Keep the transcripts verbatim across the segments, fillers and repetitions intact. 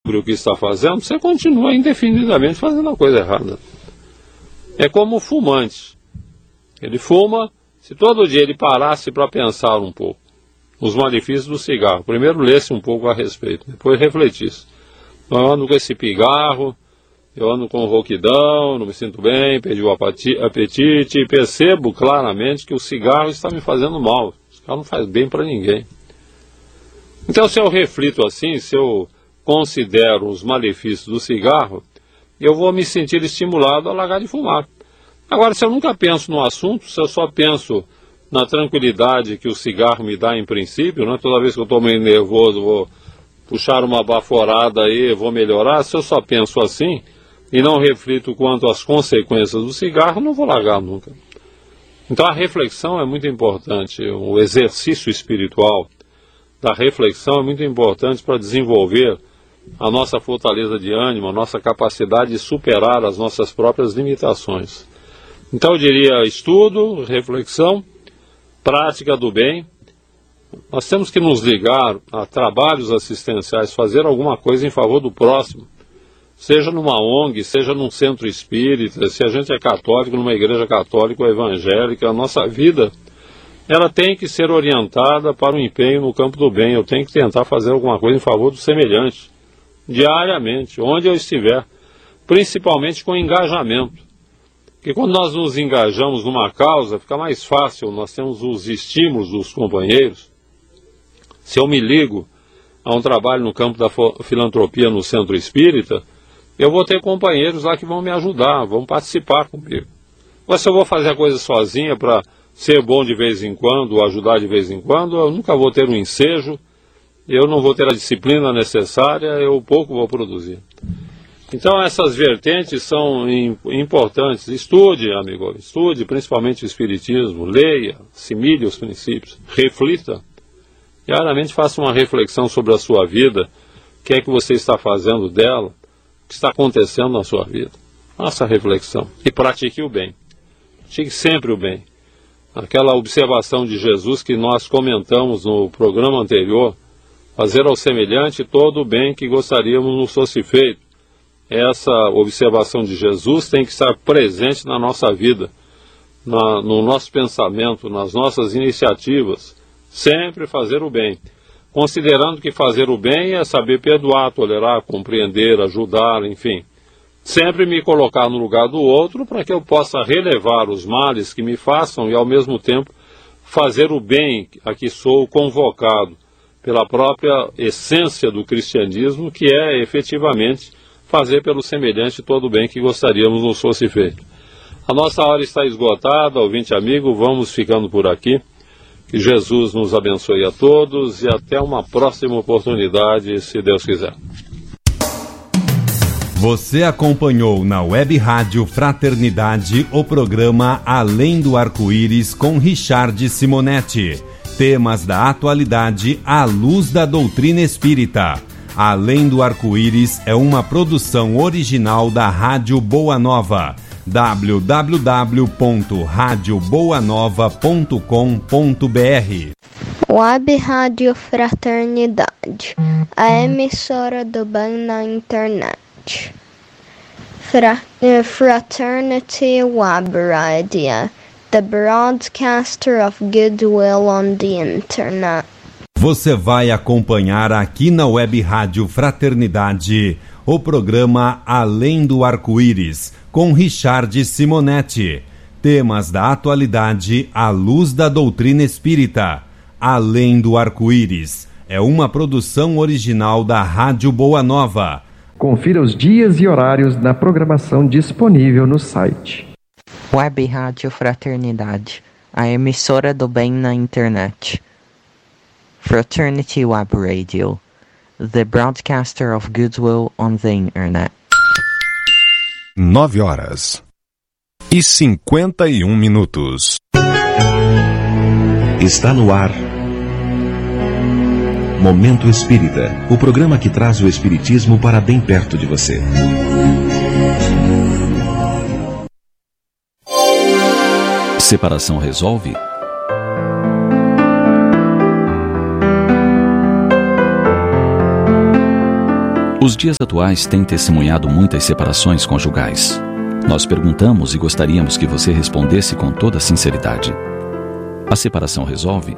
descumpre o que está fazendo, você continua indefinidamente fazendo a coisa errada. É como o fumante. Ele fuma, se todo dia ele parasse para pensar um pouco os malefícios do cigarro, primeiro lesse um pouco a respeito, depois refletisse. Eu ando com esse pigarro, eu ando com rouquidão, não me sinto bem, perdi o apetite, e percebo claramente que o cigarro está me fazendo mal. O cigarro não faz bem para ninguém. Então, se eu reflito assim, se eu considero os malefícios do cigarro, eu vou me sentir estimulado a largar de fumar. Agora, se eu nunca penso no assunto, se eu só penso na tranquilidade que o cigarro me dá em princípio, né? Toda vez que eu estou meio nervoso, vou puxar uma baforada aí, vou melhorar. Se eu só penso assim e não reflito quanto às consequências do cigarro, não vou largar nunca. Então a reflexão é muito importante, o exercício espiritual da reflexão é muito importante para desenvolver a nossa fortaleza de ânimo, a nossa capacidade de superar as nossas próprias limitações. Então eu diria estudo, reflexão, prática do bem. Nós temos que nos ligar a trabalhos assistenciais, fazer alguma coisa em favor do próximo, seja numa O N G, seja num centro espírita, se a gente é católico, numa igreja católica ou evangélica, a nossa vida, ela tem que ser orientada para o empenho no campo do bem. Eu tenho que tentar fazer alguma coisa em favor do semelhante, diariamente, onde eu estiver, principalmente com engajamento. Porque quando nós nos engajamos numa causa, fica mais fácil, nós temos os estímulos dos companheiros. Se eu me ligo a um trabalho no campo da filantropia no centro espírita, eu vou ter companheiros lá que vão me ajudar, vão participar comigo. Mas se eu vou fazer a coisa sozinha para ser bom de vez em quando, ajudar de vez em quando, eu nunca vou ter um ensejo, eu não vou ter a disciplina necessária, eu pouco vou produzir. Então essas vertentes são importantes. Estude, amigo, estude principalmente o Espiritismo, leia, assimile os princípios, reflita. Diariamente faça uma reflexão sobre a sua vida, o que é que você está fazendo dela, o que está acontecendo na sua vida. Faça a reflexão e pratique o bem. Pratique sempre o bem. Aquela observação de Jesus que nós comentamos no programa anterior, fazer ao semelhante todo o bem que gostaríamos nos fosse feito. Essa observação de Jesus tem que estar presente na nossa vida, na, no nosso pensamento, nas nossas iniciativas. Sempre fazer o bem, considerando que fazer o bem é saber perdoar, tolerar, compreender, ajudar, enfim. Sempre me colocar no lugar do outro para que eu possa relevar os males que me façam e ao mesmo tempo fazer o bem a que sou convocado pela própria essência do cristianismo, que é efetivamente fazer pelo semelhante todo o bem que gostaríamos nos fosse feito. A nossa hora está esgotada, ouvinte amigo, vamos ficando por aqui. Que Jesus nos abençoe a todos e até uma próxima oportunidade, se Deus quiser. Você acompanhou na Web Rádio Fraternidade o programa Além do Arco-Íris com Richard Simonetti. Temas da atualidade à luz da doutrina espírita. Além do Arco-Íris é uma produção original da Rádio Boa Nova. w w w ponto rádio boa nova ponto com ponto b r. Web Rádio Fraternidade, a emissora do bem na internet. Fra- Fraternity Web Radio, the broadcaster of goodwill on the internet. Você vai acompanhar aqui na Web Rádio Fraternidade o programa Além do Arco-Íris, com Richard Simonetti. Temas da atualidade à luz da doutrina espírita. Além do Arco-Íris é uma produção original da Rádio Boa Nova. Confira os dias e horários na programação disponível no site. Web Rádio Fraternidade, a emissora do bem na internet. Fraternity Web Radio, the broadcaster of goodwill on the internet. Nove horas e cinquenta e um minutos. Está no ar Momento Espírita, o programa que traz o espiritismo para bem perto de você. Separação resolve? Os dias atuais têm testemunhado muitas separações conjugais. Nós perguntamos e gostaríamos que você respondesse com toda sinceridade. A separação resolve?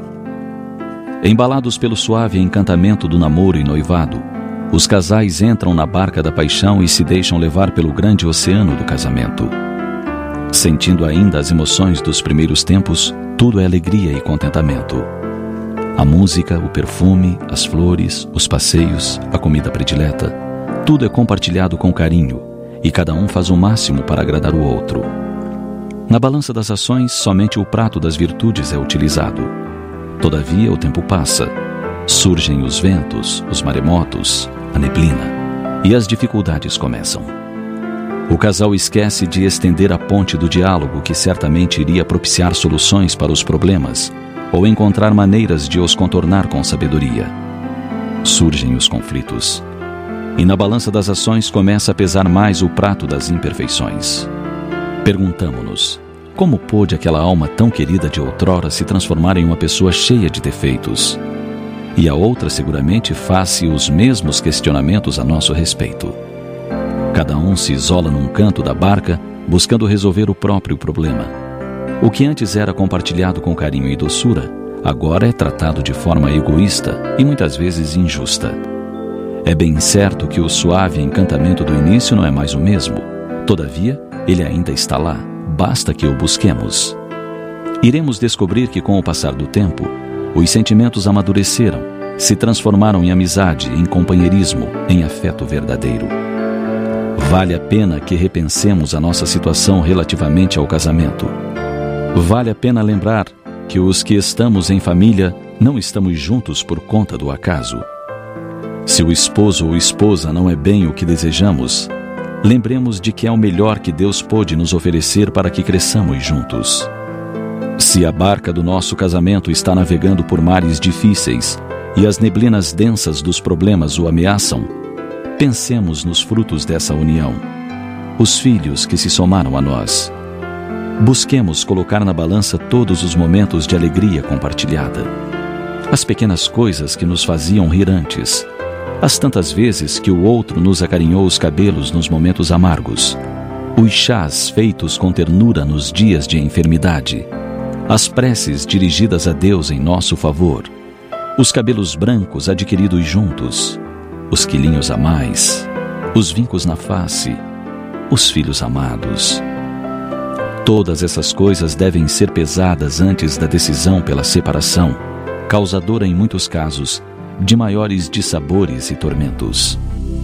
Embalados pelo suave encantamento do namoro e noivado, os casais entram na barca da paixão e se deixam levar pelo grande oceano do casamento. Sentindo ainda as emoções dos primeiros tempos, tudo é alegria e contentamento. A música, o perfume, as flores, os passeios, a comida predileta, tudo é compartilhado com carinho e cada um faz o máximo para agradar o outro. Na balança das ações, somente o prato das virtudes é utilizado. Todavia, o tempo passa. Surgem os ventos, os maremotos, a neblina, e as dificuldades começam. O casal esquece de estender a ponte do diálogo que certamente iria propiciar soluções para os problemas ou encontrar maneiras de os contornar com sabedoria. Surgem os conflitos. E na balança das ações começa a pesar mais o prato das imperfeições. Perguntamo-nos, como pôde aquela alma tão querida de outrora se transformar em uma pessoa cheia de defeitos? E a outra seguramente faz-se os mesmos questionamentos a nosso respeito. Cada um se isola num canto da barca, buscando resolver o próprio problema. O que antes era compartilhado com carinho e doçura, agora é tratado de forma egoísta e muitas vezes injusta. É bem certo que o suave encantamento do início não é mais o mesmo. Todavia, ele ainda está lá, basta que o busquemos. Iremos descobrir que com o passar do tempo, os sentimentos amadureceram, se transformaram em amizade, em companheirismo, em afeto verdadeiro. Vale a pena que repensemos a nossa situação relativamente ao casamento. Vale a pena lembrar que os que estamos em família não estamos juntos por conta do acaso. Se o esposo ou esposa não é bem o que desejamos, lembremos de que é o melhor que Deus pôde nos oferecer para que cresçamos juntos. Se a barca do nosso casamento está navegando por mares difíceis e as neblinas densas dos problemas o ameaçam, pensemos nos frutos dessa união, os filhos que se somaram a nós. Busquemos colocar na balança todos os momentos de alegria compartilhada, as pequenas coisas que nos faziam rir antes, as tantas vezes que o outro nos acarinhou os cabelos nos momentos amargos, os chás feitos com ternura nos dias de enfermidade, as preces dirigidas a Deus em nosso favor, os cabelos brancos adquiridos juntos, os quilinhos a mais, os vincos na face, os filhos amados. Todas essas coisas devem ser pesadas antes da decisão pela separação, causadora em muitos casos de maiores dissabores e tormentos.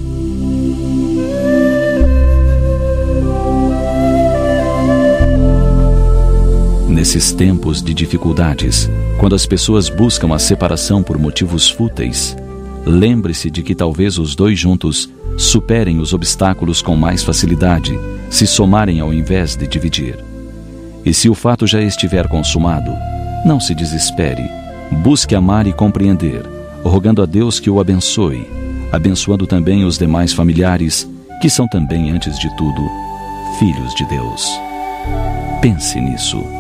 Nesses tempos de dificuldades, quando as pessoas buscam a separação por motivos fúteis, lembre-se de que talvez os dois juntos superem os obstáculos com mais facilidade, se somarem ao invés de dividir. E se o fato já estiver consumado, não se desespere, busque amar e compreender, rogando a Deus que o abençoe, abençoando também os demais familiares, que são também, antes de tudo, filhos de Deus. Pense nisso.